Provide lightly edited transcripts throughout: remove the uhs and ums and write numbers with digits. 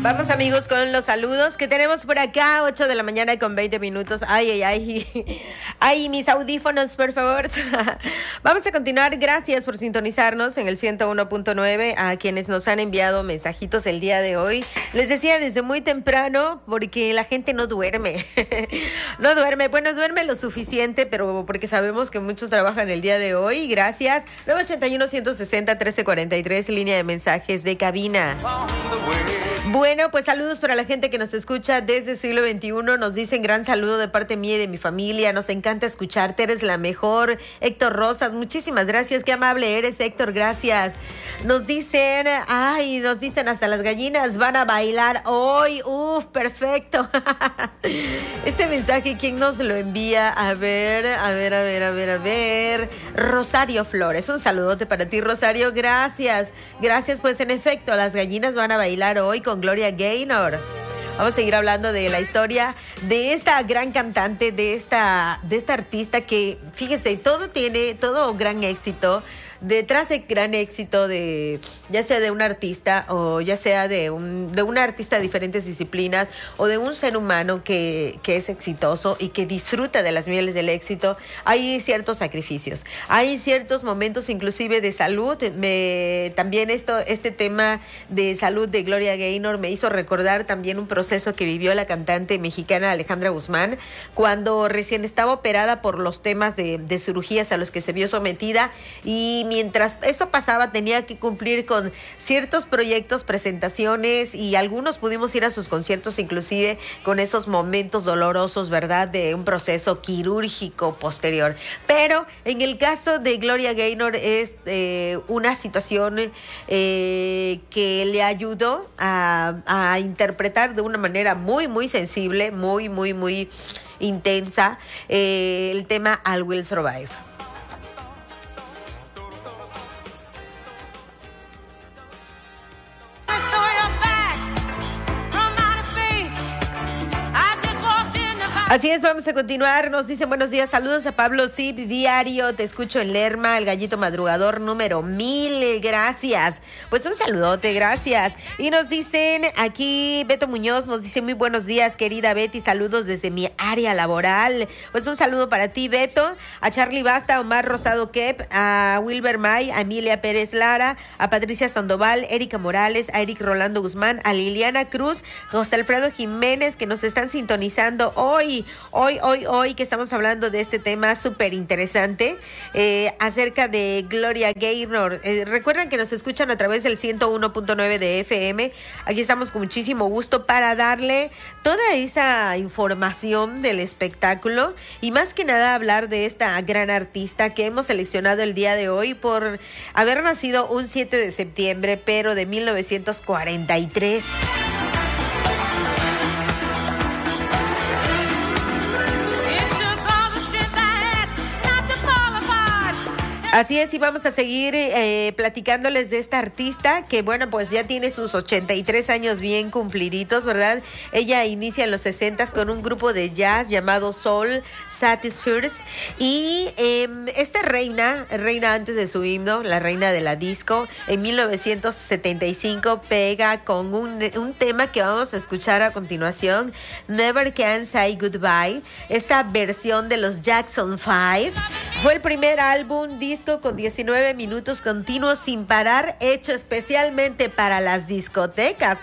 Vamos, amigos, con los saludos que tenemos por acá, 8 de la mañana con 20 minutos. Ay, ay, ay. Ay, mis audífonos, por favor. Vamos a continuar. Gracias por sintonizarnos en el 101.9. A quienes nos han enviado mensajitos el día de hoy. Les decía desde muy temprano, porque la gente no duerme. No duerme. Bueno, duerme lo suficiente, pero porque sabemos que muchos trabajan el día de hoy. Gracias. 981-160-1343, línea de mensajes de cabina. Bueno, pues saludos para la gente que nos escucha desde el siglo XXI. Nos dicen gran saludo de parte mía y de mi familia. Nos encanta escucharte, eres la mejor. Héctor Rosas, muchísimas gracias. Qué amable eres, Héctor, gracias. Nos dicen hasta las gallinas van a bailar hoy. Uf, perfecto. Este mensaje, ¿quién nos lo envía? A ver. Rosario Flores, un saludote para ti, Rosario, gracias. Gracias, pues en efecto, las gallinas van a bailar hoy con Gloria Gaynor. Vamos a seguir hablando de la historia de esta gran cantante, de esta artista que, fíjese, todo gran éxito. Detrás de gran éxito ya sea de un artista o ya sea de un artista de diferentes disciplinas o de un ser humano que es exitoso y que disfruta de las mieles del éxito, hay ciertos sacrificios, hay ciertos momentos inclusive de salud. También este tema de salud de Gloria Gaynor me hizo recordar también un proceso que vivió la cantante mexicana Alejandra Guzmán cuando recién estaba operada por los temas de cirugías a los que se vio sometida, y mientras eso pasaba tenía que cumplir con ciertos proyectos, presentaciones, y algunos pudimos ir a sus conciertos inclusive con esos momentos dolorosos, ¿verdad?, de un proceso quirúrgico posterior. Pero en el caso de Gloria Gaynor es una situación que le ayudó a interpretar de una manera muy, muy sensible, muy, muy, muy intensa el tema I Will Survive. Así es, vamos a continuar. Nos dicen buenos días, saludos a Pablo Zip, diario, te escucho en Lerma, el gallito madrugador número 1000, gracias. Pues un saludote, gracias. Y nos dicen aquí, Beto Muñoz nos dice muy buenos días, querida Betty, saludos desde mi área laboral. Pues un saludo para ti, Beto, a Charlie Basta, a Omar Rosado Kep, a Wilber May, a Emilia Pérez Lara, a Patricia Sandoval, Erika Morales, a Eric Rolando Guzmán, a Liliana Cruz, José Alfredo Jiménez, que nos están sintonizando hoy, que estamos hablando de este tema súper interesante acerca de Gloria Gaynor. Recuerden que nos escuchan a través del 101.9 de FM. Aquí estamos con muchísimo gusto para darle toda esa información del espectáculo y más que nada hablar de esta gran artista que hemos seleccionado el día de hoy por haber nacido un 7 de septiembre, pero de 1943. Así es, y vamos a seguir platicándoles de esta artista que, bueno, pues ya tiene sus 83 años bien cumpliditos, ¿verdad? Ella inicia en los 60s con un grupo de jazz llamado Soul Satisfiers, y esta reina antes de su himno, la reina de la disco, en 1975 pega con un tema que vamos a escuchar a continuación, Never Can Say Goodbye, esta versión de los Jackson 5. Fue el primer álbum disco con 19 minutos continuos sin parar, hecho especialmente para las discotecas.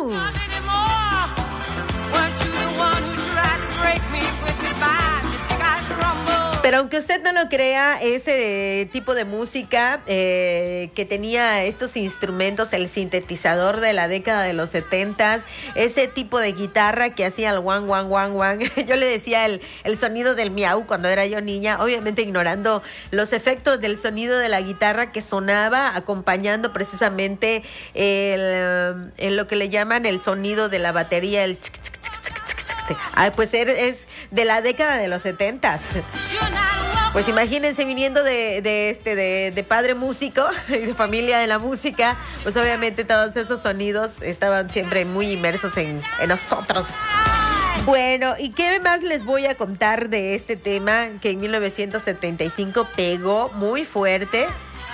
Pero aunque usted no lo crea, ese tipo de música que tenía estos instrumentos, el sintetizador de la década de los 70s, ese tipo de guitarra que hacía el guan, guan, guan, guan. Yo le decía el sonido del miau cuando era yo niña, obviamente ignorando los efectos del sonido de la guitarra que sonaba acompañando precisamente en lo que le llaman el sonido de la batería, el tsk, tsk, tsk, tsk, tsk, tsk. Pues es de la década de los 70s. Pues imagínense viniendo de padre músico y de familia de la música, pues obviamente todos esos sonidos estaban siempre muy inmersos en nosotros. Bueno, ¿y qué más les voy a contar de este tema que en 1975 pegó muy fuerte?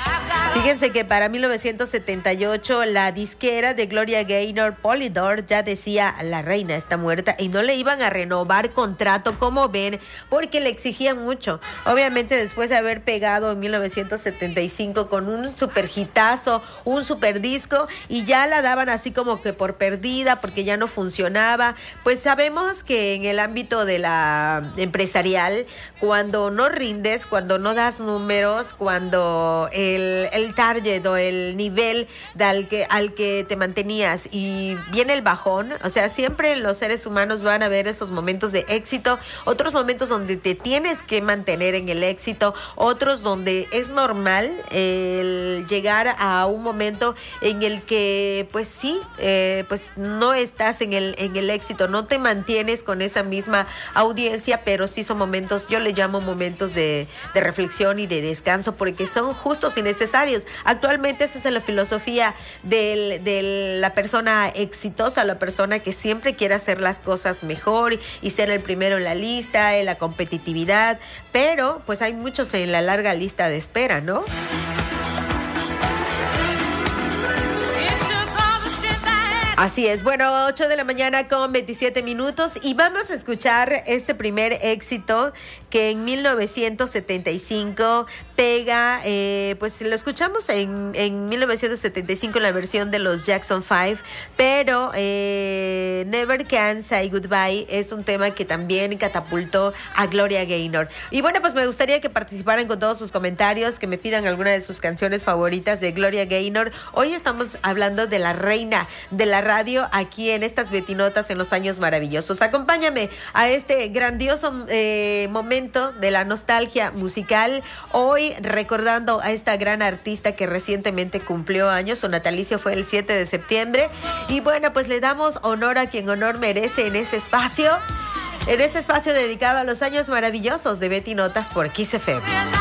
Fíjense que para 1978 la disquera de Gloria Gaynor, Polydor, ya decía: la reina está muerta, y no le iban a renovar contrato, como ven, porque le exigían mucho. Obviamente después de haber pegado en 1975 con un super hitazo, un super disco, y ya la daban así como que por perdida porque ya no funcionaba. Pues sabemos que en el ámbito de la empresarial, cuando no rindes, cuando no das números, cuando el target o el nivel al que te mantenías y viene el bajón, o sea, siempre los seres humanos van a ver esos momentos de éxito, otros momentos donde te tienes que mantener en el éxito, otros donde es normal el llegar a un momento en el que pues sí, pues no estás en el éxito, no te mantienes con esa misma audiencia, pero sí son momentos, yo le llamo momentos de reflexión y de descanso, porque son justos y necesarios. Actualmente esa es la filosofía de la persona exitosa, la persona que siempre quiere hacer las cosas mejor y ser el primero en la lista, en la competitividad, pero pues hay muchos en la larga lista de espera, ¿no? Así es, bueno, 8 de la mañana con 27 minutos y vamos a escuchar este primer éxito que en 1975 pega, pues lo escuchamos en 1975 en la versión de los Jackson 5, pero Never Can Say Goodbye es un tema que también catapultó a Gloria Gaynor. Y bueno, pues me gustaría que participaran con todos sus comentarios, que me pidan alguna de sus canciones favoritas de Gloria Gaynor. Hoy estamos hablando de la reina de la radio aquí en estas Betinotas en los años maravillosos. Acompáñame a este grandioso momento de la nostalgia musical, hoy recordando a esta gran artista que recientemente cumplió años. Su natalicio fue el 7 de septiembre y bueno, pues le damos honor a quien honor merece en ese espacio dedicado a los años maravillosos de Betinotas por Kiss FM.